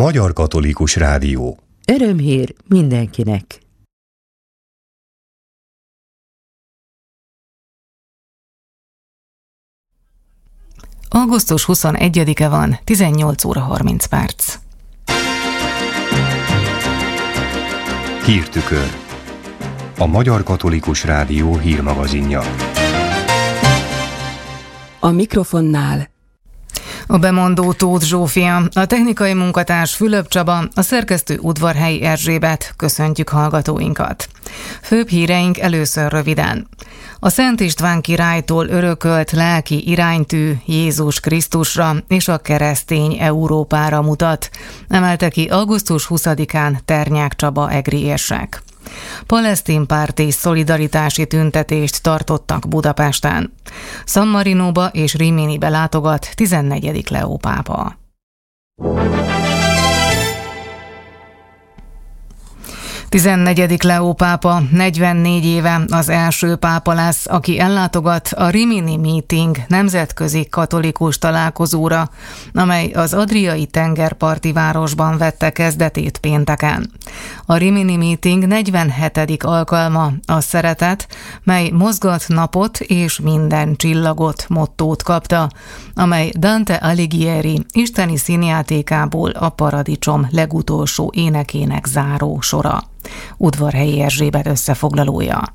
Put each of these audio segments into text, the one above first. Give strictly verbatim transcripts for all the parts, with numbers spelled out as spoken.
Magyar Katolikus Rádió. Örömhír mindenkinek! augusztus huszonegyedike van, tizennyolc óra harminc perc. Hírtükör. A Magyar Katolikus Rádió hírmagazinja. A mikrofonnál A bemondó Tóth Zsófia, a technikai munkatárs Fülöp Csaba, a szerkesztő Udvarhelyi Erzsébet. Köszöntjük hallgatóinkat. Főbb híreink először röviden. A Szent István királytól örökölt lelki iránytű Jézus Krisztusra és a keresztény Európára mutat, emelte ki augusztus huszadikán Ternyák Csaba egri érsek. Palesztin párti szolidaritási tüntetést tartottak Budapesten. San Marinóba és Riminibe látogat tizennegyedik Leó pápa. tizennegyedik Leó pápa negyvennégy éve az első pápa lesz, aki ellátogat a Rimini Meeting nemzetközi katolikus találkozóra, amely az adriai tengerparti városban vette kezdetét pénteken. A Rimini Meeting negyvenhetedik alkalma a szeretet, mely mozgat napot és minden csillagot mottót kapta, amely Dante Alighieri isteni színjátékából a Paradicsom legutolsó énekének záró sora. Udvarhelyi Erzsébet összefoglalója.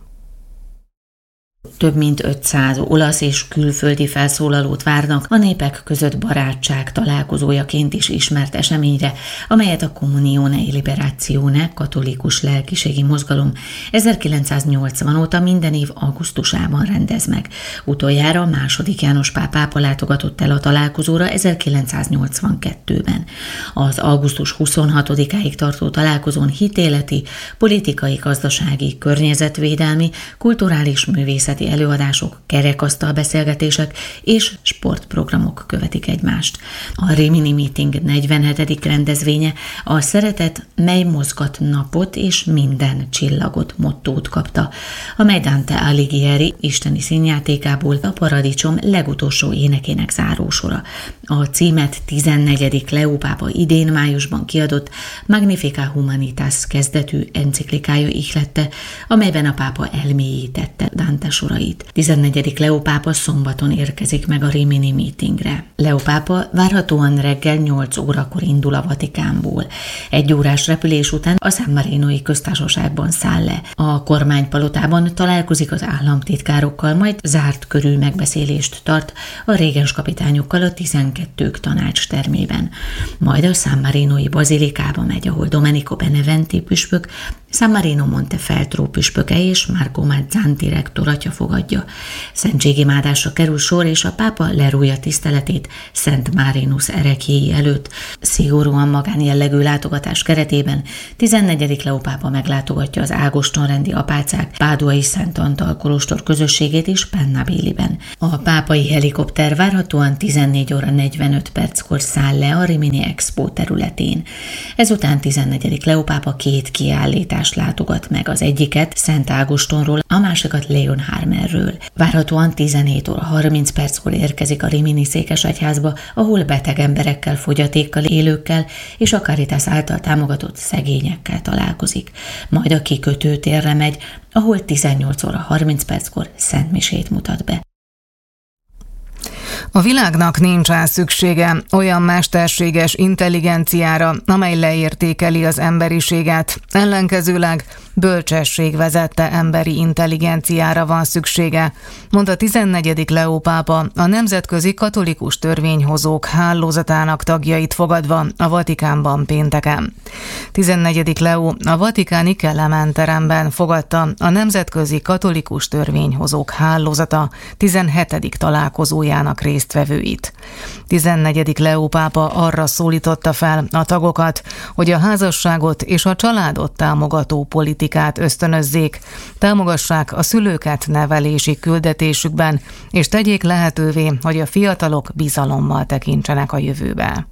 Több mint ötszáz olasz és külföldi felszólalót várnak a népek között barátság találkozójaként is ismert eseményre, amelyet a Comunione e Liberazione katolikus lelkiségi mozgalom ezerkilencszáznyolcvan óta minden év augusztusában rendez meg. Utoljára második János pápa látogatott el a találkozóra ezerkilencszáznyolcvankettőben. Az augusztus huszonhatodikáig tartó találkozón hitéleti, politikai, gazdasági, környezetvédelmi, kulturális, művészeti előadások, kerekasztal beszélgetések és sportprogramok követik egymást. A Rimini Meeting negyvenhetedik rendezvénye a szeretet, mely mozgat napot és minden csillagot mottót kapta, amely Dante Alighieri isteni színjátékából a Paradicsom legutolsó énekének zárósora. A címet tizennegyedik Leó pápa idén májusban kiadott Magnificat Humanitas kezdetű enciklikája ihlette, amelyben a pápa elmélyítette Dante sorait. tizennegyedik Leó pápa szombaton érkezik meg a Rimini Meetingre. Leó pápa várhatóan reggel nyolc órakor indul a Vatikánból. Egy órás repülés után a San Marinói köztársaságban száll le. A kormánypalotában találkozik az államtitkárokkal, majd zárt körű megbeszélést tart a régens kapitányokkal a tizenkettők tanács termében. Majd a San Marinói bazilikába megy, ahol Domenico Beneventi püspök, San Marino Montefeltro püspöke és Marco Mazzanti rektor atya fogadja. Szentségimádásra kerül sor, és a pápa lerújja tiszteletét Szent Marinus ereklyéi előtt. Szigorúan magánjellegű látogatás keretében tizennegyedik Leó pápa meglátogatja az ágostonrendi apácák páduai Szent Antal kolostor közösségét is Pennabiliben. A pápai helikopter várhatóan tizennégy óra negyvenöt perckor száll le a Rimini Expo területén. Ezután tizennegyedik Leó pápa két kiállítás látogat meg, az egyiket Szent Ágostonról, a másikat Leonharmerről. Várhatóan tizenhét óra harminc perckor érkezik a Rimini székesegyházba, ahol beteg emberekkel, fogyatékkal élőkkel és a Caritas által támogatott szegényekkel találkozik. Majd a kikötőtérre megy, ahol tizennyolc óra harminc perckor szentmisét mutat be. A világnak nincsen szüksége olyan mesterséges intelligenciára, amely leértékeli az emberiséget. Ellenkezőleg bölcsesség vezette emberi intelligenciára van szüksége, mondta tizennegyedik Leó pápa a Nemzetközi Katolikus Törvényhozók Hálózatának tagjait fogadva a Vatikánban pénteken. tizennegyedik Leó a vatikáni Kelemen teremben fogadta a Nemzetközi Katolikus Törvényhozók Hálózata tizenhetedik találkozójának résztvevőit. tizennegyedik Leó pápa arra szólította fel a tagokat, hogy a házasságot és a családot támogató politikát ösztönözzék, támogassák a szülőket nevelési küldetésükben, és tegyék lehetővé, hogy a fiatalok bizalommal tekintsenek a jövőbe.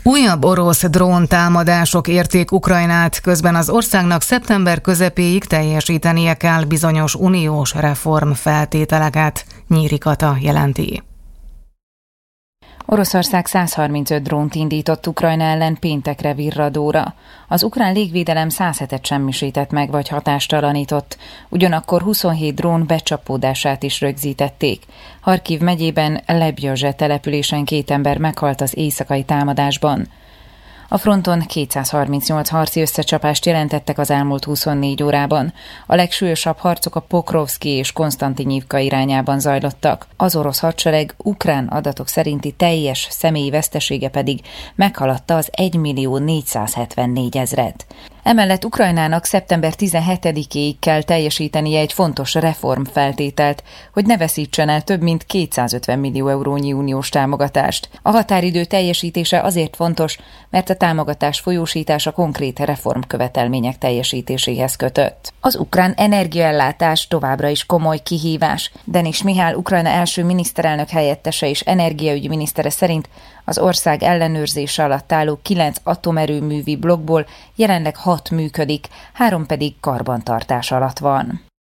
Újabb orosz dróntámadások érték Ukrajnát, közben az országnak szeptember közepéig teljesítenie kell bizonyos uniós reformfeltételeket. Nyíri Kata jelenti. Oroszország száz harmincöt drónt indított Ukrajna ellen péntekre virradóra. Az ukrán légvédelem száz hetet semmisített meg vagy hatástalanított, ugyanakkor huszonhét drón becsapódását is rögzítették. Harkiv megyében Lebjazse településen két ember meghalt az éjszakai támadásban. A fronton kétszázharmincnyolc harci összecsapást jelentettek az elmúlt huszonnégy órában. A legsúlyosabb harcok a Pokrovszki és Konstantinyivka irányában zajlottak. Az orosz hadsereg ukrán adatok szerinti teljes személyi vesztesége pedig meghaladta az egymillió négyszázhetvennégyezret. Emellett Ukrajnának szeptember tizenhetedikéig kell teljesítenie egy fontos reformfeltételt, hogy ne veszítsen el több mint kétszázötven millió eurónyi uniós támogatást. A határidő teljesítése azért fontos, mert a támogatás folyósítása konkrét reformkövetelmények teljesítéséhez kötött. Az ukrán energiaellátás továbbra is komoly kihívás. Denis Mihál, Ukrajna első miniszterelnök helyettese és energiaügyi minisztere szerint az ország ellenőrzése alatt álló kilenc atomerőművi blokkból jelenleg hat működik, három pedig karbantartás alatt van.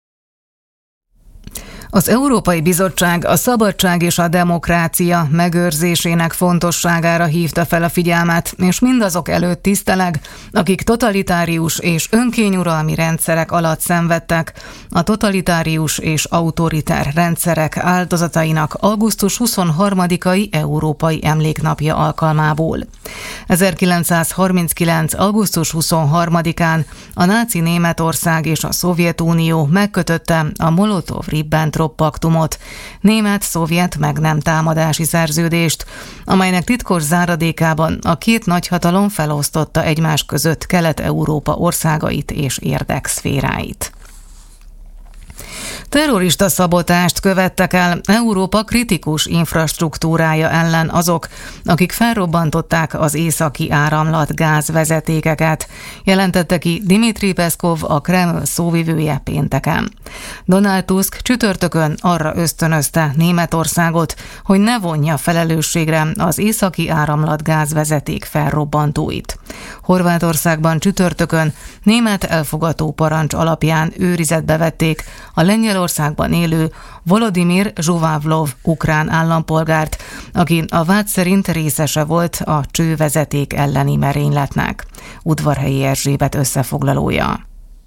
Az Európai Bizottság a szabadság és a demokrácia megőrzésének fontosságára hívta fel a figyelmet, és mindazok előtt tiszteleg, akik totalitárius és önkényuralmi rendszerek alatt szenvedtek, a totalitárius és autoriter rendszerek áldozatainak augusztus huszonharmadikai Európai Emléknapja alkalmából. ezerkilencszázharminckilenc. augusztus huszonharmadikán a náci Németország és a Szovjetunió megkötötte a Molotov-Ribbentrop paktumot, német-szovjet meg nem támadási szerződést, amelynek titkos záradékában a két nagyhatalom felosztotta egymás között Kelet-Európa országait és érdekszféráit. Terrorista szabotást követtek el Európa kritikus infrastruktúrája ellen azok, akik felrobbantották az északi áramlat gázvezetékeket, jelentette ki Dmitri Peszkov, a Kreml szóvivője pénteken. Donald Tusk csütörtökön arra ösztönözte Németországot, hogy ne vonja felelősségre az északi áramlat gázvezeték felrobbantóit. Horvátországban csütörtökön német elfogató parancs alapján őrizetbe vették a Lengyelországban élő Volodymyr Zsuvávlov ukrán állampolgárt, aki a vád szerint részese volt a csővezeték elleni merényletnek. Udvarhelyi Erzsébet összefoglalója.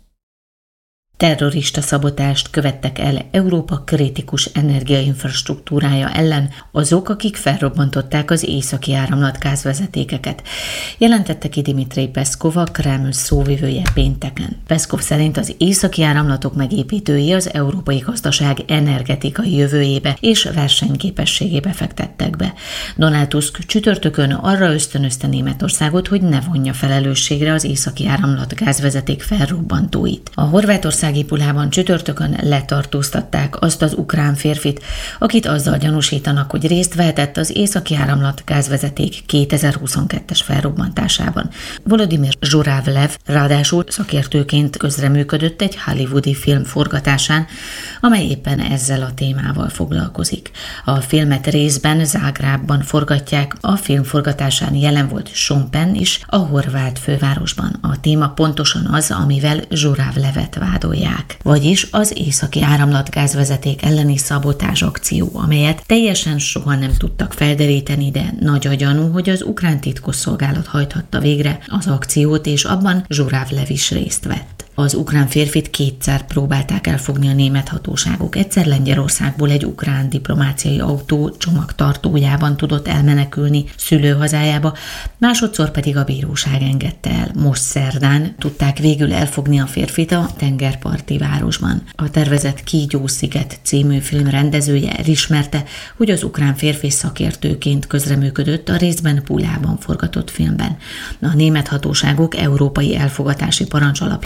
Terrorista szabotást követtek el Európa kritikus energiainfrastruktúrája ellen azok, akik felrobbantották az északi áramlat gázvezetékeket, jelentette ki Dmitri Peszkov, a Kreml szóvivője pénteken. Peszkov szerint az északi áramlatok megépítői az európai gazdaság energetikai jövőjébe és versenyképességébe fektettek be. Donald Tusk csütörtökön arra ösztönözte Németországot, hogy ne vonja felelősségre az északi áramlat gázvezeték felrobbantóit. A Horvátország Pulában csütörtökön letartóztatták azt az ukrán férfit, akit azzal gyanúsítanak, hogy részt vehetett az északi áramlat gázvezeték kétezer-huszonkettes felrobbantásában. Volodymyr Zsuravlev ráadásul szakértőként közreműködött egy hollywoodi film forgatásán, amely éppen ezzel a témával foglalkozik. A filmet részben Zágrábban forgatják, a film forgatásán jelen volt Sean Penn is, a horvát fővárosban. A téma pontosan az, amivel Zsuravlevet vádolják. Vagyis az északi áramlat gázvezeték elleni szabotázs akció, amelyet teljesen soha nem tudtak felderíteni, de nagy a gyanú, hogy az ukrán titkosszolgálat hajthatta végre az akciót, és abban Zsuravlev is részt vett. Az ukrán férfit kétszer próbálták elfogni a német hatóságok. Egyszer Lengyelországból egy ukrán diplomáciai autó csomagtartójában tudott elmenekülni szülőhazájába, másodszor pedig a bíróság engedte el. Most szerdán tudták végül elfogni a férfit a tengerparti városban. A tervezett Kígyó-sziget című film rendezője elismerte, hogy az ukrán férfi szakértőként közreműködött a részben Pulában forgatott filmben. A német hatóságok európai elfogatási parancs alapján járt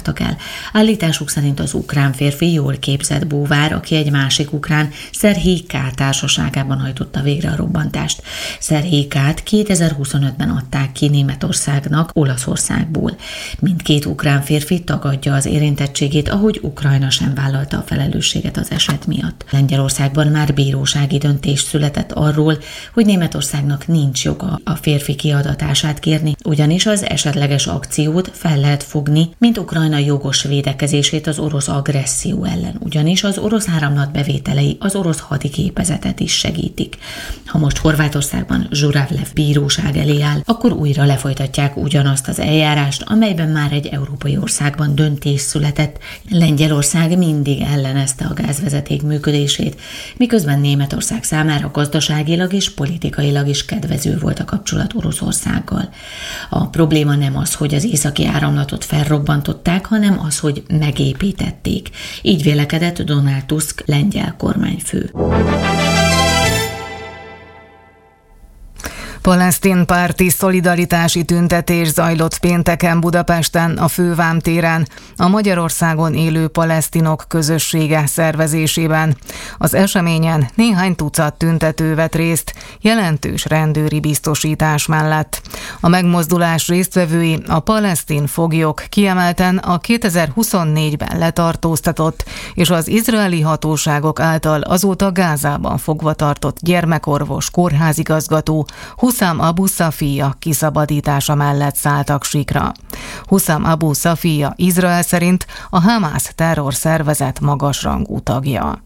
jártak el. Állításuk szerint az ukrán férfi jól képzett búvár, aki egy másik ukrán, Szerhij K. társaságában hajtotta végre a robbantást. Szerhij K.-t kétezer-huszonötben adták ki Németországnak Olaszországból. Mindkét ukrán férfi tagadja az érintettségét, ahogy Ukrajna sem vállalta a felelősséget az eset miatt. Lengyelországban már bírósági döntés született arról, hogy Németországnak nincs joga a férfi kiadatását kérni, ugyanis az esetleges akciót fel lehet fogni, mint Ukrajna jogos védekezését az orosz agresszió ellen, ugyanis az orosz áramlat bevételei az orosz hadiképezetet is segítik. Ha most Horvátországban Zsuravlev bíróság elé áll, akkor újra lefolytatják ugyanazt az eljárást, amelyben már egy európai országban döntés született. Lengyelország mindig ellenezte a gázvezeték működését, miközben Németország számára gazdaságilag és politikailag is kedvező volt a kapcsolat Oroszországgal. A probléma nem az, hogy az északi áramlatot felrobbantották, hanem az, hogy megépítették. Így vélekedett Donald Tusk lengyel kormányfő. Palesztin párti szolidaritási tüntetés zajlott pénteken Budapesten a Fővám téren a Magyarországon élő palesztinok közössége szervezésében. Az eseményen néhány tucat tüntető vett részt jelentős rendőri biztosítás mellett. A megmozdulás résztvevői a palesztin foglyok, kiemelten a kétezer-huszonnégyben letartóztatott és az izraeli hatóságok által azóta Gázában fogva tartott gyermekorvos kórházigazgató Huszam Abu Szafija kiszabadítása mellett szálltak síkra. Huszam Abu Szafija Izrael szerint a Hamász terrorszervezet magasrangú tagja.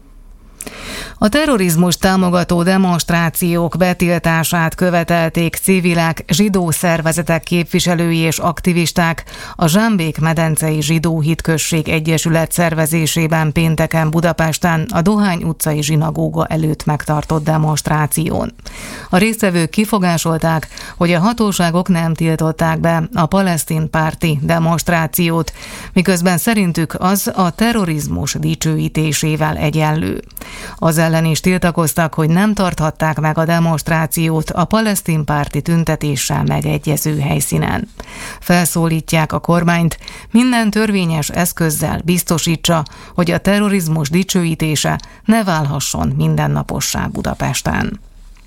A terrorizmus támogató demonstrációk betiltását követelték civilek, zsidó szervezetek képviselői és aktivisták a Zsámbék-medencei Zsidó Hitközség Egyesület szervezésében pénteken Budapesten a Dohány utcai zsinagóga előtt megtartott demonstráción. A résztvevők kifogásolták, hogy a hatóságok nem tiltották be a palesztin párti demonstrációt, miközben szerintük az a terrorizmus dicsőítésével egyenlő. Az ellen is tiltakoztak, hogy nem tarthatták meg a demonstrációt a palesztin párti tüntetéssel megegyező helyszínen. Felszólítják a kormányt, minden törvényes eszközzel biztosítsa, hogy a terrorizmus dicsőítése ne válhasson mindennapossá Budapesten.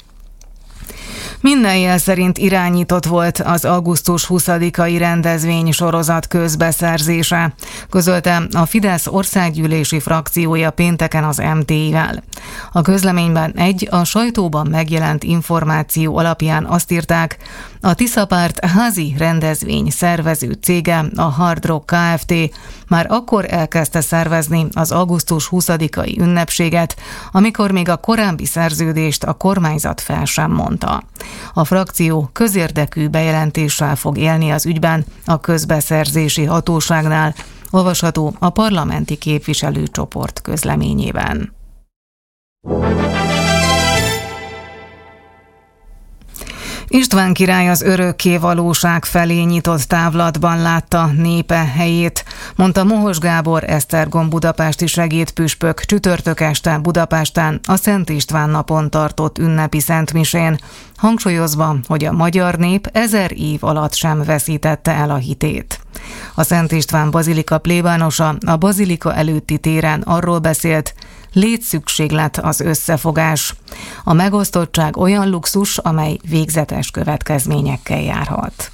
Minden jel szerint irányított volt az augusztus huszadikai rendezvény sorozat közbeszerzése, közölte a Fidesz országgyűlési frakciója pénteken az em té i-vel. A közleményben egy a sajtóban megjelent információ alapján azt írták, a Tiszapárt házi rendezvény szervező cége, a Hard Rock Kft. Már akkor elkezdte szervezni az augusztus huszadikai ünnepséget, amikor még a korábbi szerződést a kormányzat fel sem mondta. A frakció közérdekű bejelentéssel fog élni az ügyben a közbeszerzési hatóságnál, olvasható a parlamenti képviselőcsoport közleményében. István király az örökké valóság felé nyitott távlatban látta népe helyét, mondta Mohos Gábor Esztergom budapesti segédpüspök csütörtök este Budapesten a Szent István napon tartott ünnepi szentmisén, hangsúlyozva, hogy a magyar nép ezer év alatt sem veszítette el a hitét. A Szent István bazilika plébánosa a bazilika előtti téren arról beszélt, létszükséglet az összefogás. A megosztottság olyan luxus, amely végzetes következményekkel járhat.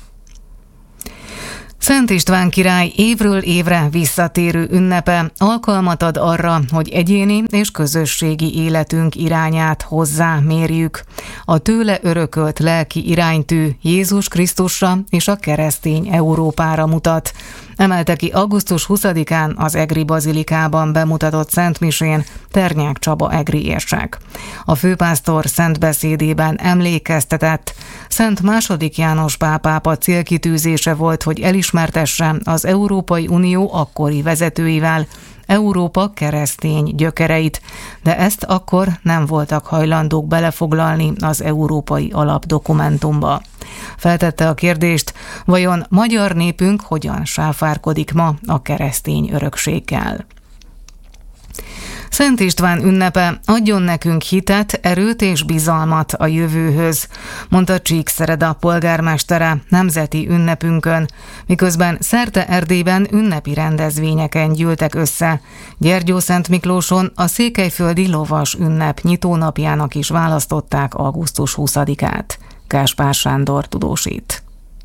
Szent István király évről évre visszatérő ünnepe alkalmat ad arra, hogy egyéni és közösségi életünk irányát hozzá mérjük. A tőle örökölt lelki iránytű Jézus Krisztusra és a keresztény Európára mutat, emelte ki augusztus huszadikán az egri bazilikában bemutatott szentmisén Ternyák Csaba egri érsek. A főpásztor szentbeszédében emlékeztetett, Szent második János Pál pápa célkitűzése volt, hogy elismertesse az Európai Unió akkori vezetőivel Európa keresztény gyökereit, de ezt akkor nem voltak hajlandók belefoglalni az európai alapdokumentumba. Feltette a kérdést, vajon magyar népünk hogyan sáfárkodik ma a keresztény örökséggel. Szent István ünnepe adjon nekünk hitet, erőt és bizalmat a jövőhöz, mondta Csíkszereda polgármestere nemzeti ünnepünkön, miközben szerte Erdélyben ünnepi rendezvényeken gyűltek össze. Gyergyószentmiklóson a székelyföldi lovas ünnep nyitónapjának is választották augusztus huszadikát. Gáspár Sándor tudósít.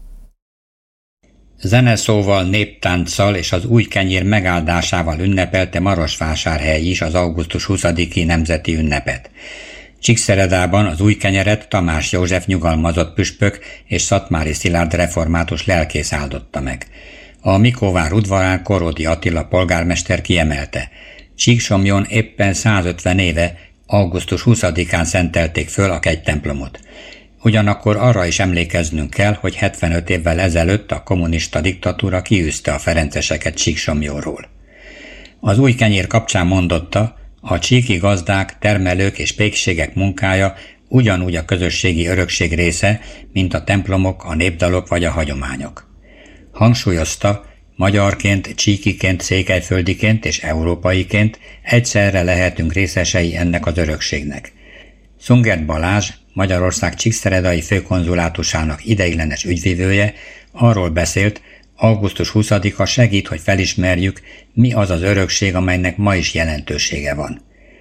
Zeneszóval, néptánccal és az új kenyér megáldásával ünnepelte Marosvásárhely is az augusztus huszadiki nemzeti ünnepet. Csíkszeredában az új kenyeret Tamás József nyugalmazott püspök és Szatmári Szilárd református lelkész áldotta meg. A Mikóvár udvarán Korodi Attila polgármester kiemelte: Csíksomjon éppen százötven éve, augusztus huszadikán szentelték föl a kegytemplomot. Ugyanakkor arra is emlékeznünk kell, hogy hetvenöt évvel ezelőtt a kommunista diktatúra kiűzte a ferenceseket Csíksomjóról. Az új kenyér kapcsán mondotta, a csíki gazdák, termelők és pékségek munkája ugyanúgy a közösségi örökség része, mint a templomok, a népdalok vagy a hagyományok. Hangsúlyozta, magyarként, csíkiként, székelyföldiként és európaiként egyszerre lehetünk részesei ennek az örökségnek. Szungert Balázs, Magyarország csíkszeredai főkonzulátusának ideiglenes ügyvivője arról beszélt, augusztus huszadika segít, hogy felismerjük, mi az az örökség, amelynek ma is jelentősége van.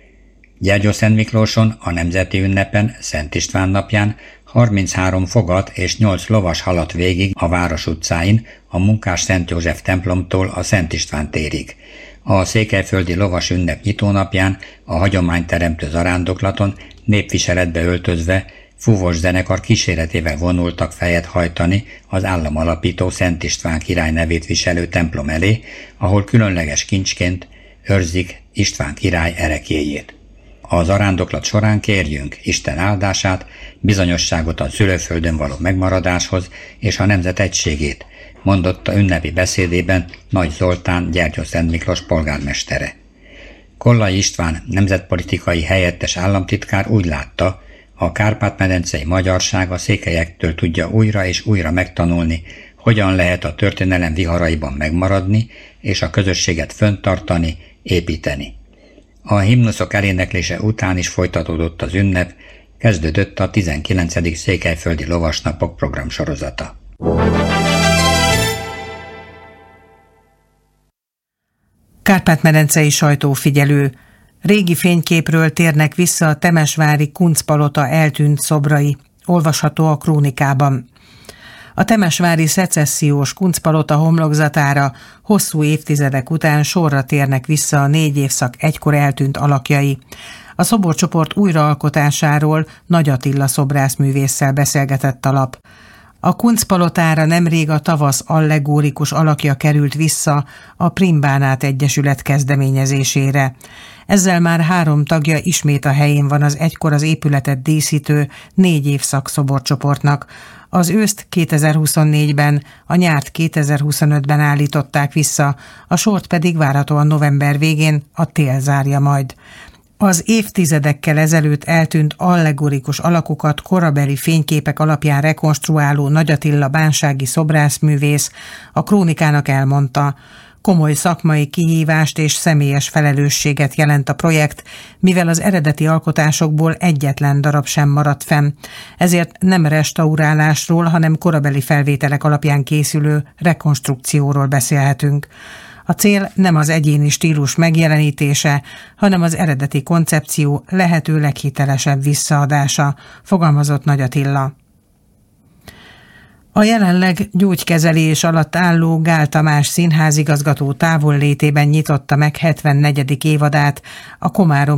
Gyergyószentmiklóson, a nemzeti ünnepen, Szent István napján harminchárom fogat és nyolc lovas haladt végig a város utcáin, a Munkás Szent József templomtól a Szent István térig. A székelyföldi lovas ünnep nyitónapján a hagyományteremtő zarándoklaton népviseletbe öltözve fúvós zenekar kíséretével vonultak fejet hajtani az államalapító Szent István király nevét viselő templom elé, ahol különleges kincsként őrzik István király ereklyéjét. A zarándoklat során kérjünk Isten áldását, bizonyosságot a szülőföldön való megmaradáshoz és a nemzet egységét, mondotta ünnepi beszédében Nagy Zoltán Gyergyószent Miklós polgármestere. Kollai István nemzetpolitikai helyettes államtitkár úgy látta, a kárpát-medencei magyarság a székelyektől tudja újra és újra megtanulni, hogyan lehet a történelem viharaiban megmaradni és a közösséget fönntartani, építeni. A himnuszok eléneklése után is folytatódott az ünnep, kezdődött a tizenkilencedik székelyföldi lovasnapok programsorozata. Kárpát-medencei sajtófigyelő. Régi fényképről térnek vissza a temesvári Kuncpalota eltűnt szobrai. Olvasható a krónikában. A temesvári szecessziós Kuncpalota homlokzatára hosszú évtizedek után sorra térnek vissza a négy évszak egykor eltűnt alakjai. A szoborcsoport újraalkotásáról Nagy Attila szobrászművésszel beszélgetett a lap. A Kuncpalotára nemrég a tavasz allegórikus alakja került vissza a Primbánát Egyesület kezdeményezésére. Ezzel már három tagja ismét a helyén van az egykor az épületet díszítő négy évszak szoborcsoportnak. Az őszt kétezer-huszonnégyben, a nyárt kétezer-huszonötben állították vissza, a sort pedig várhatóan november végén a tél zárja majd. Az évtizedekkel ezelőtt eltűnt allegorikus alakokat korabeli fényképek alapján rekonstruáló Nagy Attila bánsági szobrászművész a krónikának elmondta, komoly szakmai kihívást és személyes felelősséget jelent a projekt, mivel az eredeti alkotásokból egyetlen darab sem maradt fenn. Ezért nem restaurálásról, hanem korabeli felvételek alapján készülő rekonstrukcióról beszélhetünk. A cél nem az egyéni stílus megjelenítése, hanem az eredeti koncepció lehető leghitelesebb visszaadása, fogalmazott Nagy Attila. A jelenleg gyógykezelés alatt álló Gál Tamás színházigazgató távollétében nyitotta meg hetvennegyedik évadát a Komárom